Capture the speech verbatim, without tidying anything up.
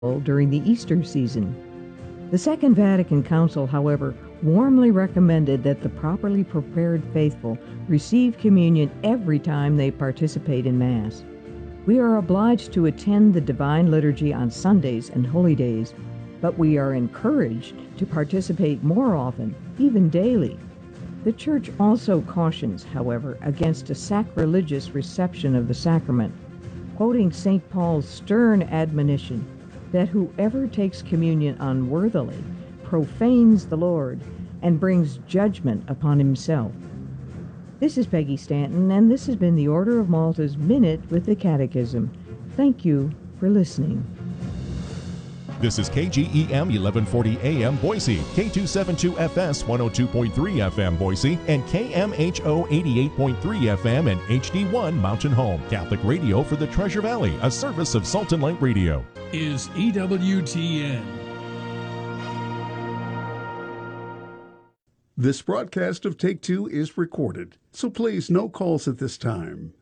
during the Easter season. The Second Vatican Council, however, warmly recommended that the properly prepared faithful receive communion every time they participate in Mass. We are obliged to attend the Divine Liturgy on Sundays and holy days, but we are encouraged to participate more often, even daily. The Church also cautions, however, against a sacrilegious reception of the sacrament, quoting Saint Paul's stern admonition that whoever takes communion unworthily profanes the Lord and brings judgment upon himself. This is Peggy Stanton, and this has been the Order of Malta's Minute with the Catechism. Thank you for listening. This is K G E M eleven forty A M Boise, K two seventy-two F S one oh two point three F M Boise, and K M H O eighty-eight point three F M and H D one Mountain Home. Catholic radio for the Treasure Valley, a service of Salt and Light Radio. Is E W T N. This broadcast of Take Two is recorded, so please no calls at this time.